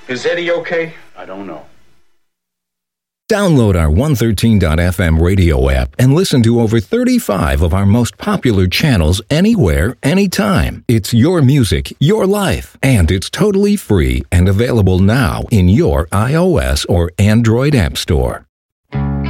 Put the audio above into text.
Is Eddie okay? I don't know. Download our 113.fm radio app and listen to over 35 of our most popular channels anywhere, anytime. It's your music, your life, and it's totally free and available now in your iOS or Android app store.